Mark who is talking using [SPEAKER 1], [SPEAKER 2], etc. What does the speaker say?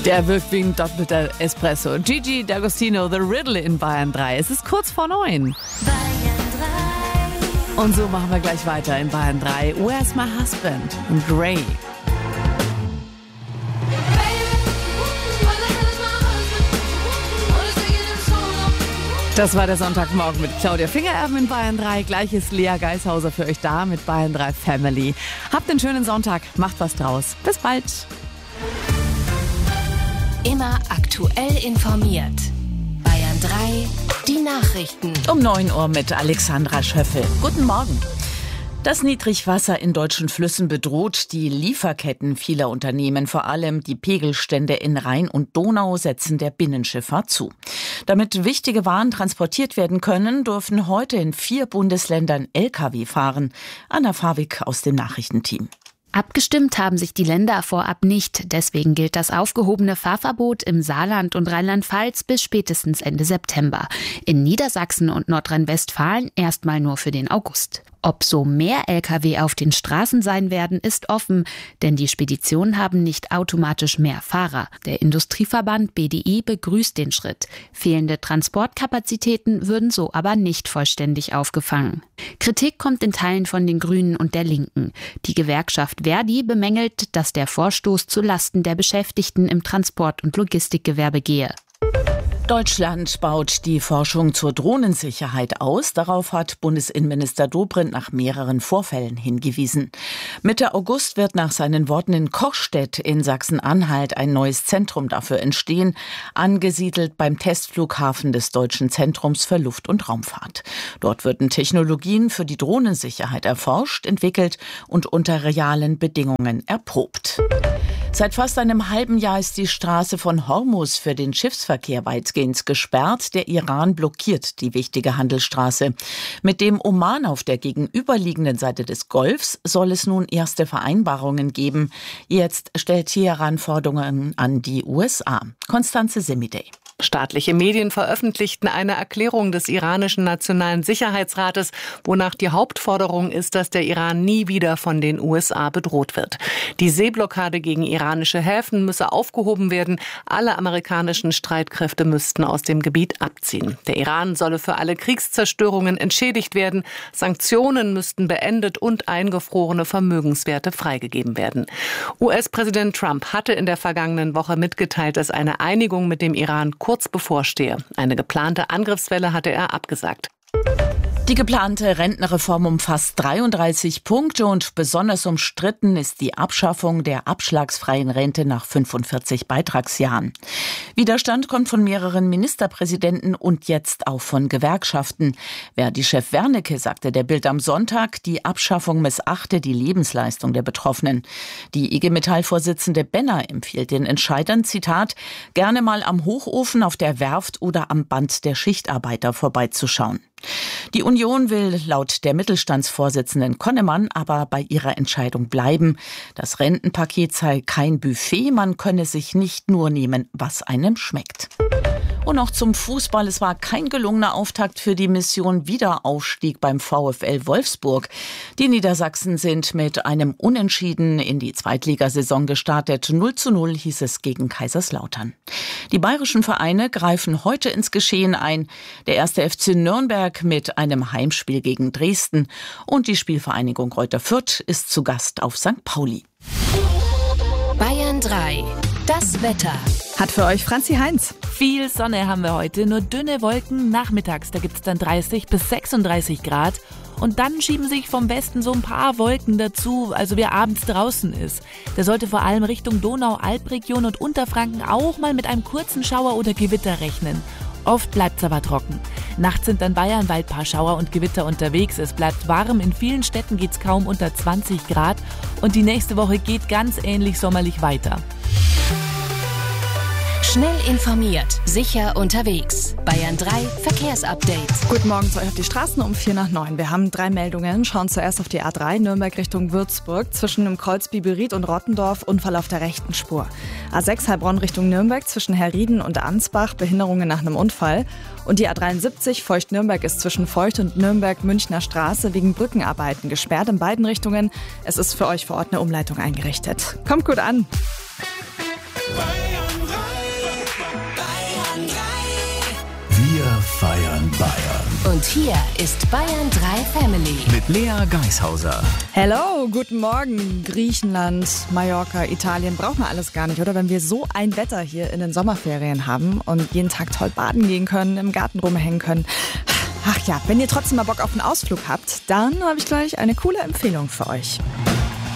[SPEAKER 1] Der wirkt wie ein doppelter Espresso. Gigi D'Agostino, The Riddle in Bayern 3. Es ist kurz vor 9. Und so machen wir gleich weiter in Bayern 3. Where's My Husband? In Grey. Das war der Sonntagmorgen mit Claudia Fingererben in Bayern 3. Gleich ist Lea Geishauser für euch da mit Bayern 3 Family. Habt einen schönen Sonntag, macht was draus. Bis bald.
[SPEAKER 2] Immer aktuell informiert. Bayern 3, die Nachrichten.
[SPEAKER 3] Um 9 Uhr mit Alexandra Schöffel. Guten Morgen. Das Niedrigwasser in deutschen Flüssen bedroht die Lieferketten vieler Unternehmen. Vor allem die Pegelstände in Rhein und Donau setzen der Binnenschifffahrt zu. Damit wichtige Waren transportiert werden können, dürfen heute in 4 Bundesländern Lkw fahren. Anna Fawig aus dem Nachrichtenteam.
[SPEAKER 4] Abgestimmt haben sich die Länder vorab nicht. Deswegen gilt das aufgehobene Fahrverbot im Saarland und Rheinland-Pfalz bis spätestens Ende September. In Niedersachsen und Nordrhein-Westfalen erstmal nur für den August. Ob so mehr Lkw auf den Straßen sein werden, ist offen, denn die Speditionen haben nicht automatisch mehr Fahrer. Der Industrieverband BDI begrüßt den Schritt. Fehlende Transportkapazitäten würden so aber nicht vollständig aufgefangen. Kritik kommt in Teilen von den Grünen und der Linken. Die Gewerkschaft Verdi bemängelt, dass der Vorstoß zu Lasten der Beschäftigten im Transport- und Logistikgewerbe gehe.
[SPEAKER 3] Deutschland baut die Forschung zur Drohnensicherheit aus. Darauf hat Bundesinnenminister Dobrindt nach mehreren Vorfällen hingewiesen. Mitte August wird nach seinen Worten in Kochstedt in Sachsen-Anhalt ein neues Zentrum dafür entstehen, angesiedelt beim Testflughafen des Deutschen Zentrums für Luft- und Raumfahrt. Dort würden Technologien für die Drohnensicherheit erforscht, entwickelt und unter realen Bedingungen erprobt. Seit fast einem halben Jahr ist die Straße von Hormuz für den Schiffsverkehr weitgehend gesperrt. Der Iran blockiert die wichtige Handelsstraße. Mit dem Oman auf der gegenüberliegenden Seite des Golfs soll es nun erste Vereinbarungen geben. Jetzt stellt Teheran Forderungen an die USA. Constanze Semidey.
[SPEAKER 5] Staatliche Medien veröffentlichten eine Erklärung des iranischen Nationalen Sicherheitsrates, wonach die Hauptforderung ist, dass der Iran nie wieder von den USA bedroht wird. Die Seeblockade gegen iranische Häfen müsse aufgehoben werden. Alle amerikanischen Streitkräfte müssten aus dem Gebiet abziehen. Der Iran solle für alle Kriegszerstörungen entschädigt werden. Sanktionen müssten beendet und eingefrorene Vermögenswerte freigegeben werden. US-Präsident Trump hatte in der vergangenen Woche mitgeteilt, dass eine Einigung mit dem Iran kurz bevorstehe. Eine geplante Angriffswelle hatte er abgesagt.
[SPEAKER 3] Die geplante Rentenreform umfasst 33 Punkte und besonders umstritten ist die Abschaffung der abschlagsfreien Rente nach 45 Beitragsjahren. Widerstand kommt von mehreren Ministerpräsidenten und jetzt auch von Gewerkschaften. Verdi-Chef Wernicke sagte der Bild am Sonntag, die Abschaffung missachte die Lebensleistung der Betroffenen. Die IG Metall-Vorsitzende Benner empfiehlt den Entscheidern, Zitat, gerne mal am Hochofen, auf der Werft oder am Band der Schichtarbeiter vorbeizuschauen. Die Union will laut der Mittelstandsvorsitzenden Konnemann aber bei ihrer Entscheidung bleiben. Das Rentenpaket sei kein Buffet, man könne sich nicht nur nehmen, was einem schmeckt. Und noch zum Fußball. Es war kein gelungener Auftakt für die Mission Wiederaufstieg beim VfL Wolfsburg. Die Niedersachsen sind mit einem Unentschieden in die Zweitligasaison gestartet. 0:0 hieß es gegen Kaiserslautern. Die bayerischen Vereine greifen heute ins Geschehen ein. Der 1. FC Nürnberg mit einem Heimspiel gegen Dresden. Und die Spielvereinigung Greuther Fürth ist zu Gast auf St. Pauli.
[SPEAKER 2] Bayern 3, das Wetter.
[SPEAKER 1] Hat für euch Franzi Heinz.
[SPEAKER 6] Viel Sonne haben wir heute, nur dünne Wolken nachmittags. Da gibt es dann 30 bis 36 Grad. Und dann schieben sich vom Westen so ein paar Wolken dazu, also wer abends draußen ist. Der sollte vor allem Richtung Donau-Alb-Region und Unterfranken auch mal mit einem kurzen Schauer oder Gewitter rechnen. Oft bleibt's aber trocken. Nachts sind dann bayernweit paar Schauer und Gewitter unterwegs. Es bleibt warm, in vielen Städten geht's kaum unter 20 Grad. Und die nächste Woche geht ganz ähnlich sommerlich weiter.
[SPEAKER 2] Schnell informiert, sicher unterwegs. Bayern 3 Verkehrsupdate.
[SPEAKER 7] Guten Morgen zu euch auf die Straßen um 8:45. Wir haben 3 Meldungen. Schauen zuerst auf die A3 Nürnberg Richtung Würzburg. Zwischen dem Kreuz Biberried und Rottendorf Unfall auf der rechten Spur. A6 Heilbronn Richtung Nürnberg zwischen Herrieden und Ansbach Behinderungen nach einem Unfall. Und die A73 Feucht-Nürnberg ist zwischen Feucht und Nürnberg Münchner Straße wegen Brückenarbeiten gesperrt in beiden Richtungen. Es ist für euch vor Ort eine Umleitung eingerichtet. Kommt gut an.
[SPEAKER 8] Bayern 3. feiern Bayern.
[SPEAKER 2] Und hier ist Bayern 3 Family.
[SPEAKER 8] Mit Lea Geishauser.
[SPEAKER 7] Hello, guten Morgen. Griechenland, Mallorca, Italien, braucht man alles gar nicht, oder? Wenn wir so ein Wetter hier in den Sommerferien haben und jeden Tag toll baden gehen können, im Garten rumhängen können. Ach ja, wenn ihr trotzdem mal Bock auf einen Ausflug habt, dann habe ich gleich eine coole Empfehlung für euch.